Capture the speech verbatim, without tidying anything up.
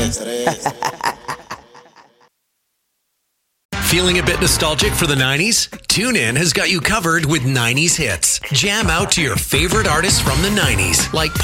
Feeling a bit nostalgic for the nineties? TuneIn has got you covered with nineties hits. Jam out to your favorite artists from the nineties, like